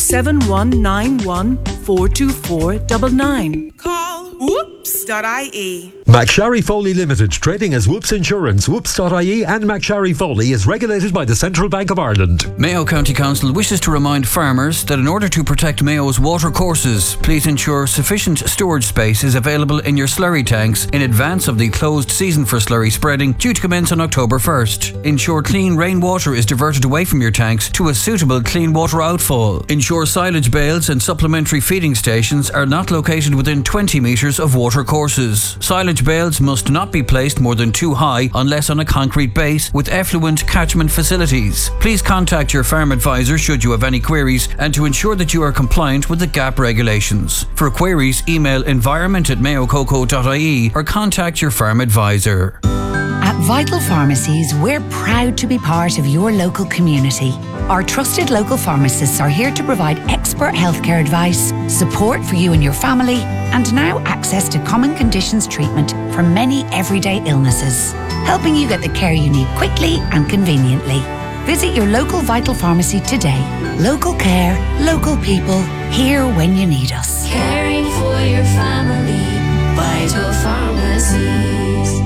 07191 424 99. Call whoops.ie. McSharry Foley Limited, trading as Whoops Insurance, whoops.ie and McSharry Foley is regulated by the Central Bank of Ireland. Mayo County Council wishes to remind farmers that in order to protect Mayo's water courses, please ensure sufficient storage space is available in your slurry tanks in advance of the closed season for slurry spreading due to commence on October 1st. Ensure clean rainwater is diverted away from your tanks to a suitable clean water outfall. Ensure silage bales and supplementary feeding stations are not located within 20 metres of water courses. Silage bales must not be placed more than 2 high unless on a concrete base with effluent catchment facilities. Please contact your farm advisor should you have any queries and to ensure that you are compliant with the GAP regulations. For queries, email environment@mayococo.ie or contact your farm advisor. At Vital Pharmacies, we're proud to be part of your local community. Our trusted local pharmacists are here to provide expert healthcare advice, support for you and your family, and now access to common conditions treatment for many everyday illnesses, helping you get the care you need quickly and conveniently. Visit your local Vital Pharmacy today. Local care, local people, here when you need us. Caring for your family, Vital Pharmacies.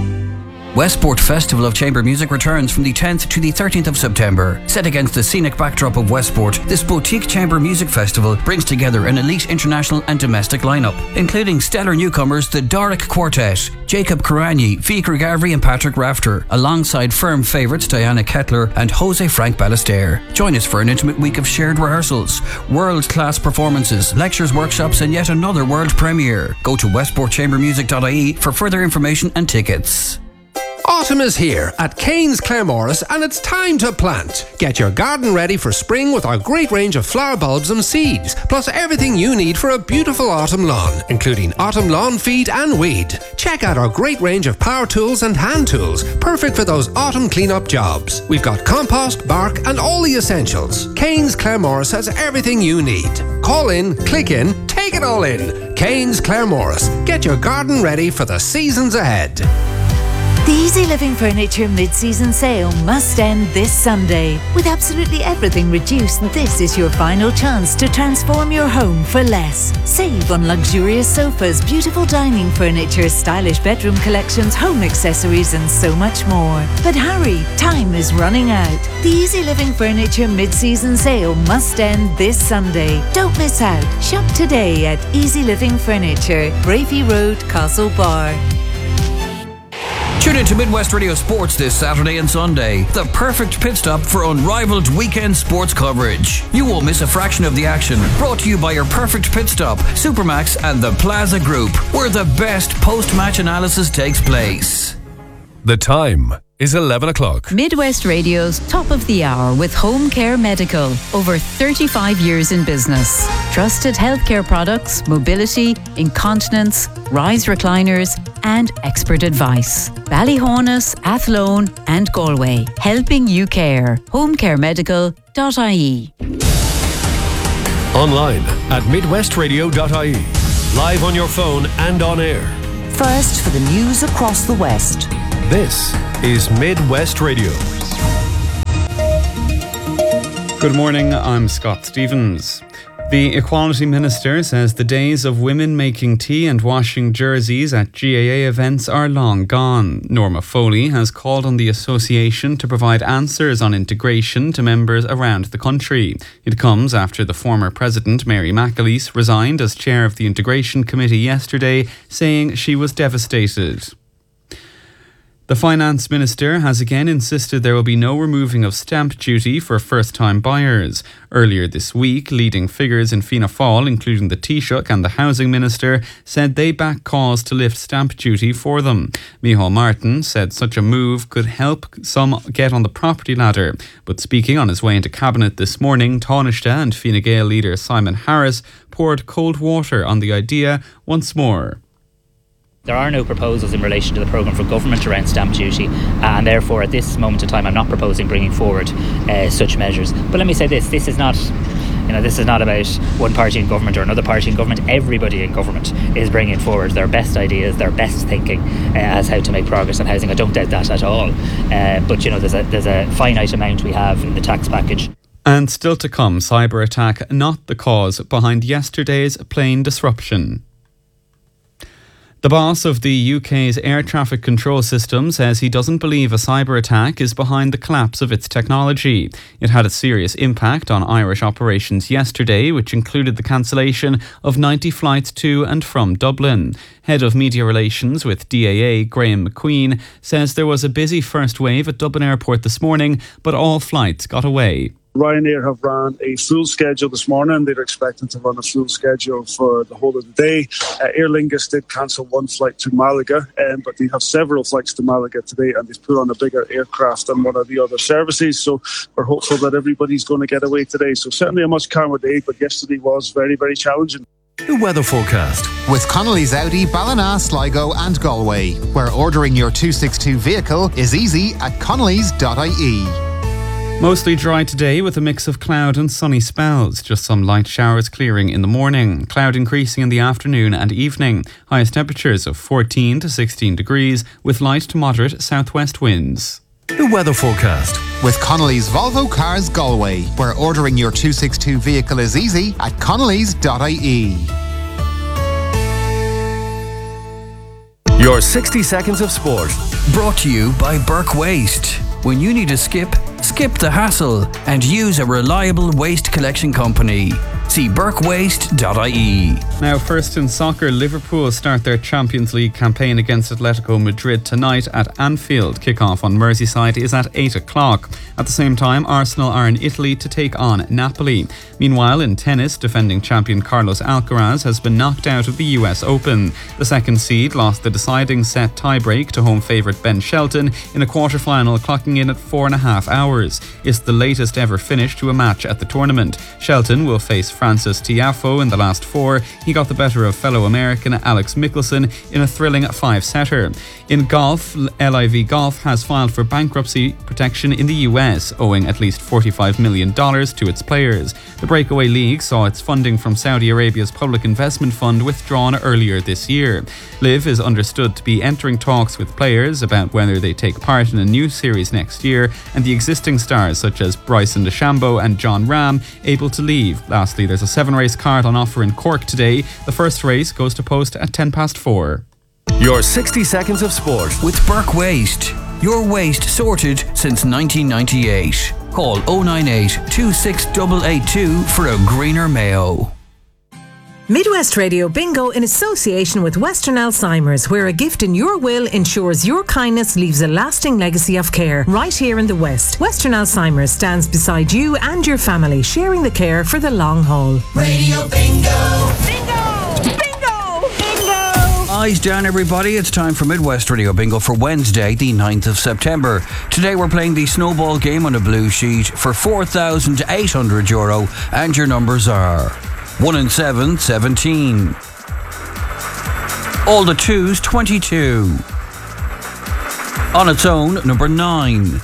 Westport Festival of Chamber Music returns from the 10th to the 13th of September. Set against the scenic backdrop of Westport, this boutique chamber music festival brings together an elite international and domestic lineup, including stellar newcomers the Doric Quartet, Jacob Karani, Fikar Gavri and Patrick Rafter, alongside firm favourites Diana Kettler and Jose Frank Ballester. Join us for an intimate week of shared rehearsals, world-class performances, lectures, workshops and yet another world premiere. Go to westportchambermusic.ie for further information and tickets. Autumn is here at Kane's Claremorris and it's time to plant. Get your garden ready for spring with our great range of flower bulbs and seeds, plus everything you need for a beautiful autumn lawn, including autumn lawn feed and weed. Check out our great range of power tools and hand tools, perfect for those autumn clean-up jobs. We've got compost, bark and all the essentials. Kane's Claremorris has everything you need. Call in, click in, take it all in. Kane's Claremorris. Get your garden ready for the seasons ahead. The Easy Living Furniture mid-season sale must end this Sunday. With absolutely everything reduced, this is your final chance to transform your home for less. Save on luxurious sofas, beautiful dining furniture, stylish bedroom collections, home accessories and so much more. But hurry, time is running out. The Easy Living Furniture mid-season sale must end this Sunday. Don't miss out. Shop today at Easy Living Furniture, Brafey Road, Castlebar. Tune in to Midwest Radio Sports this Saturday and Sunday. The perfect pit stop for unrivaled weekend sports coverage. You won't miss a fraction of the action. Brought to you by your perfect pit stop, Supermax and the Plaza Group, where the best post-match analysis takes place. The time is 11 o'clock. Midwest Radio's Top of the Hour with Home Care Medical. Over 35 years in business. Trusted healthcare products, mobility, incontinence, rise recliners and expert advice. Ballyhonus, Athlone and Galway. Helping you care. homecaremedical.ie. Online at midwestradio.ie. Live on your phone and on air. First for the news across the West. This is Midwest Radio. Good morning, I'm Scott Stevens. The Equality Minister says the days of women making tea and washing jerseys at GAA events are long gone. Norma Foley has called on the association to provide answers on integration to members around the country. It comes after the former president, Mary McAleese, resigned as chair of the Integration Committee yesterday, saying she was devastated. The Finance Minister has again insisted there will be no removing of stamp duty for first-time buyers. Earlier this week, leading figures in Fianna Fáil, including the Taoiseach and the Housing Minister, said they back cause to lift stamp duty for them. Micheál Martin said such a move could help some get on the property ladder. But speaking on his way into Cabinet this morning, Taoiseach and Fine Gael leader Simon Harris poured cold water on the idea once more. There are no proposals in relation to the programme for government around stamp duty, and therefore at this moment in time I'm not proposing bringing forward such measures. But let me say this is not about one party in government or another party in government. Everybody in government is bringing forward their best ideas, their best thinking as how to make progress on housing. I don't doubt that at all. But there's a finite amount we have in the tax package. And still to come, cyber attack not the cause behind yesterday's plane disruption. The boss of the UK's air traffic control system says he doesn't believe a cyber attack is behind the collapse of its technology. It had a serious impact on Irish operations yesterday, which included the cancellation of 90 flights to and from Dublin. Head of Media Relations with DAA, Graham McQueen, says there was a busy first wave at Dublin Airport this morning, but all flights got away. Ryanair have ran a full schedule this morning. They're expecting to run a full schedule for the whole of the day. Aer Lingus did cancel one flight to Malaga, but they have several flights to Malaga today, and they've put on a bigger aircraft than one of the other services. So we're hopeful that everybody's going to get away today. So certainly a much calmer day, but yesterday was very, very challenging. The weather forecast with Connolly's Audi, Ballina, Sligo and Galway, where ordering your 262 vehicle is easy at connellys.ie. Mostly dry today with a mix of cloud and sunny spells. Just some light showers clearing in the morning. Cloud increasing in the afternoon and evening. Highest temperatures of 14 to 16 degrees with light to moderate southwest winds. The weather forecast with Connolly's Volvo Cars Galway, where ordering your 262 vehicle is easy at connellys.ie. Your 60 seconds of sport. Brought to you by Burke Waste. When you need a skip the hassle and use a reliable waste collection company. See burkewaste.ie. Now, first in soccer, Liverpool start their Champions League campaign against Atletico Madrid tonight at Anfield. Kick-off on Merseyside is at 8 o'clock. At the same time, Arsenal are in Italy to take on Napoli. Meanwhile, in tennis, defending champion Carlos Alcaraz has been knocked out of the US Open. The second seed lost the deciding set tiebreak to home favourite Ben Shelton in a quarter-final, clocking in at 4.5 hours. It's the latest ever finish to a match at the tournament. Shelton will face Francis Tiafoe in the last four. He got the better of fellow American Alex Mickelson in a thrilling 5-setter. In golf, LIV Golf has filed for bankruptcy protection in the US, owing at least $45 million to its players. The breakaway league saw its funding from Saudi Arabia's public investment fund withdrawn earlier this year. LIV is understood to be entering talks with players about whether they take part in a new series next year, and the existing stars such as Bryson DeChambeau and John Ram able to leave. Lastly, there's a 7-race card on offer in Cork today. The first race goes to post at 4:10. Your 60 seconds of sport with Burke Waste. Your waste sorted since 1998. Call 098 26882 for a greener Mayo. Midwest Radio Bingo in association with Western Alzheimer's, where a gift in your will ensures your kindness leaves a lasting legacy of care. Right here in the West, Western Alzheimer's stands beside you and your family, sharing the care for the long haul. Radio Bingo! Eyes down, everybody. It's time for Midwest Radio Bingo for Wednesday, the 9th of September. Today we're playing the snowball game on a blue sheet for €4,800, and your numbers are 1 and 7, 17. All the 2s, 22. On its own, number 9.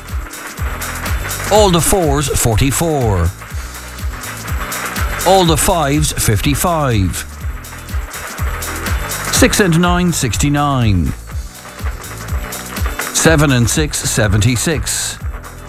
All the 4s, 44. All the 5s, 55. 6 and 9, 69. 7 and 6, 76.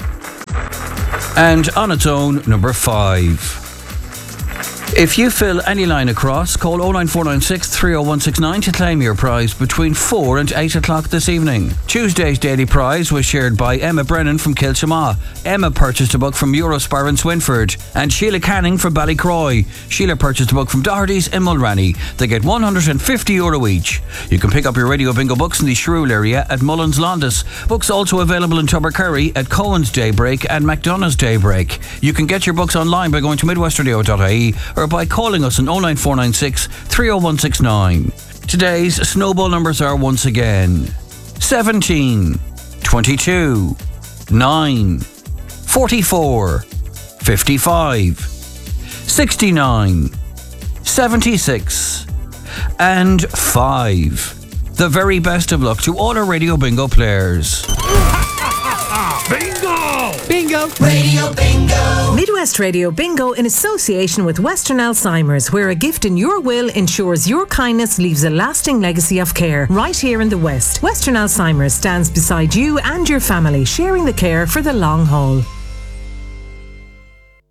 And on its own, number 5. If you fill any line across, call 09496 30169 to claim your prize between 4 and 8 o'clock this evening. Tuesday's daily prize was shared by Emma Brennan from Kilchama. Emma purchased a book from Eurospar in Swinford. And Sheila Canning from Ballycroy. Sheila purchased a book from Doherty's in Mulranny. They get €150 each. You can pick up your Radio Bingo books in the Shrewell area at Mullins Londis. Books also available in Tubbercurry at Cohen's Daybreak and McDonough's Daybreak. You can get your books online by going to midwestradio.ie or by calling us on 09496 30169. Today's snowball numbers are once again 17, 22, 9, 44, 55, 69, 76, and 5. The very best of luck to all our Radio Bingo players. Bingo! Bingo! Radio Bingo! Midwest Radio Bingo in association with Western Alzheimer's, where a gift in your will ensures your kindness leaves a lasting legacy of care. Right here in the West, Western Alzheimer's stands beside you and your family, sharing the care for the long haul.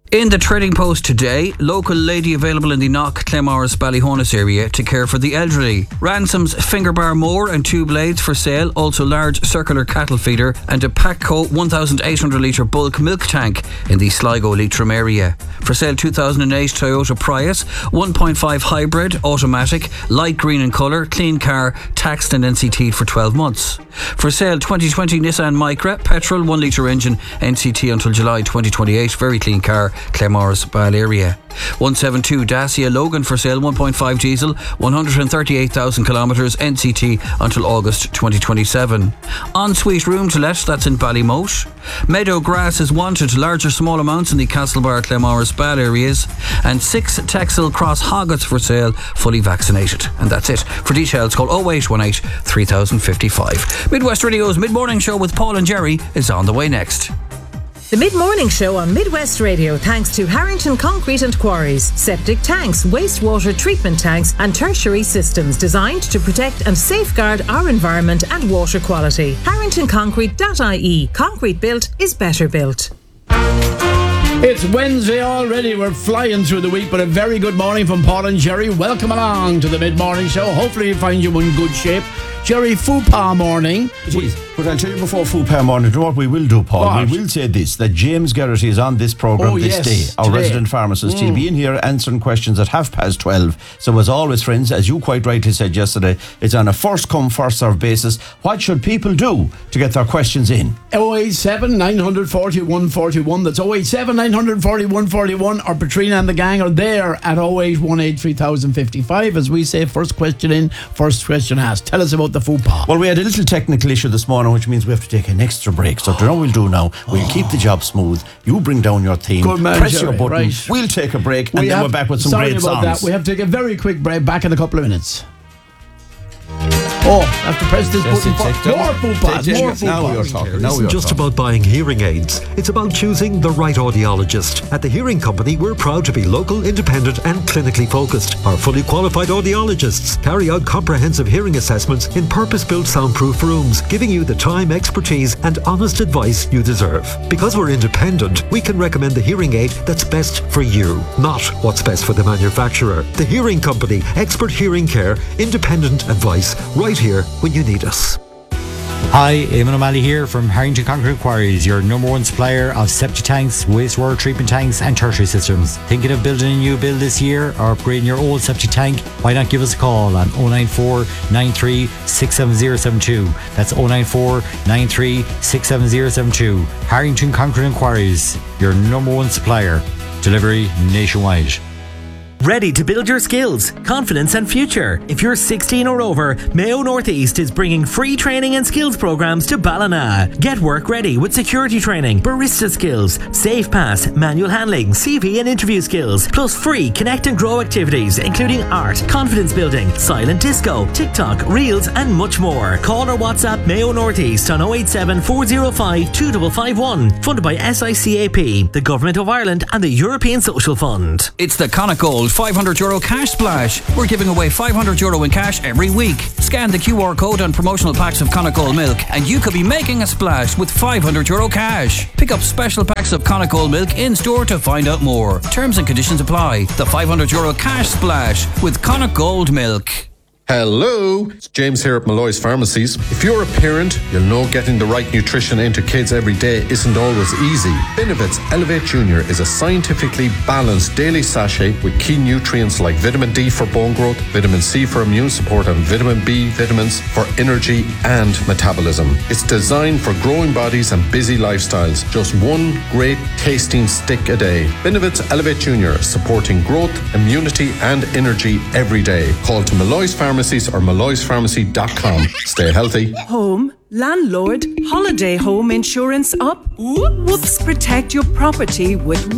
In the Trading Post today, local lady available in the Knock, Claremorris, Ballyhonus area to care for the elderly. Ransom's finger bar mower and 2 blades for sale, also large circular cattle feeder and a Pacco 1,800 litre bulk milk tank in the Sligo Leitrim area. For sale 2008 Toyota Prius, 1.5 hybrid, automatic, light green in colour, clean car, taxed and NCT for 12 months. For sale 2020 Nissan Micra, petrol, 1 litre engine, NCT until July 2028, very clean car, Claremorris, Ball area. 172 Dacia Logan for sale, 1.5 diesel, 138,000 kilometres, NCT until August 2027. Ensuite room to let, that's in Ballymote. Meadow grass is wanted, large or small amounts in the Castlebar, Claremorris, Ball areas. And 6 Texel Cross Hoggets for sale, fully vaccinated. And that's it. For details, call 0818 3055. Midwest Radio's Mid-Morning Show with Paul and Jerry is on the way next. The Mid-Morning Show on Midwest Radio thanks to Harrington Concrete and Quarries. Septic tanks, wastewater treatment tanks and tertiary systems designed to protect and safeguard our environment and water quality. HarringtonConcrete.ie. Concrete built is better built. It's Wednesday already. We're flying through the week, but a very good morning from Paul and Jerry. Welcome along to the Mid-Morning Show. Hopefully you find you in good shape. Jerry, Fupa morning. But I'll tell you before Fupa morning, what we will do, Paul. What? We will say this, that James Geraghty is on this programme this day. Our today. resident pharmacist. He'll be in here answering questions at 12:30. So as always, friends, as you quite rightly said yesterday, it's on a first come, first served basis. What should people do to get their questions in? 087 940 141. That's 087 940 141. Or Patrina and the gang are there at 0818 3055. As we say, first question in, first question asked. Tell us about the Fupa. Well, we had a little technical issue this morning, which means we have to take an extra break. So, do you know what we'll do now? We'll keep the job smooth. You bring down your theme. Good man, press Jerry, your button. right. We'll take a break, and then we're back with some sorry great about songs. that. We have to take a very quick break. Back in a couple of minutes. Oh, I have to press this button for more Fupas. More Fupas. Now you're talking. It isn't just about buying hearing aids. It's about choosing the right audiologist. At the Hearing Company, we're proud to be local, independent and clinically focused. Our fully qualified audiologists carry out comprehensive hearing assessments in purpose-built soundproof rooms, giving you the time, expertise and honest advice you deserve. Because we're independent, we can recommend the hearing aid that's best for you, not what's best for the manufacturer. The Hearing Company, expert hearing care, independent advice, right here when you need us. Hi, Eamon O'Malley here from Harrington Concrete Quarries, your number one supplier of septic tanks, wastewater treatment tanks and tertiary systems. Thinking of building a new build this year or upgrading your old septic tank? Why not give us a call on 094 93 67072. That's 094 93 67072. Harrington Concrete Quarries, your number one supplier. Delivery nationwide. Ready to build your skills, confidence and future? If you're 16 or over, Mayo Northeast is bringing free training and skills programs to Ballina. Get work ready with security training, barista skills, safe pass, manual handling, CV and interview skills, plus free connect and grow activities including art, confidence building, silent disco, TikTok, reels and much more. Call or WhatsApp Mayo Northeast on 087 405 2551. Funded by SICAP, the Government of Ireland and the European Social Fund. It's the Connacht Gold €500 cash splash. We're giving away €500 in cash every week. Scan the QR code on promotional packs of Connacht Gold milk and you could be making a splash with €500 cash. Pick up special packs of Connacht Gold milk in store to find out more. Terms and conditions apply. The €500 cash splash with Connacht Gold milk. Hello, it's James here at Malloy's Pharmacies. If you're a parent, you'll know getting the right nutrition into kids every day isn't always easy. Benevit's Elevate Junior is a scientifically balanced daily sachet with key nutrients like vitamin D for bone growth, vitamin C for immune support and vitamin B vitamins for energy and metabolism. It's designed for growing bodies and busy lifestyles. Just one great tasting stick a day. Benevit's Elevate Junior, supporting growth, immunity and energy every day. Call to Malloy's Pharmacies or malloyspharmacy.com. Stay healthy. Home, landlord, holiday home insurance up. Whoops, protect your property with